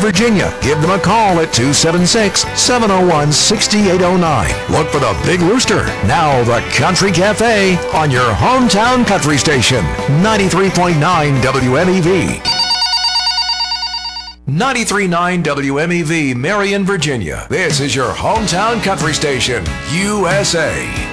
Virginia. Give them a call at 276-701-6809. Look for the Big Rooster. Now the Country Cafe on your hometown country station. 93.9 WMEV. 93.9 WMEV, Marion, Virginia. This is your hometown country station, USA.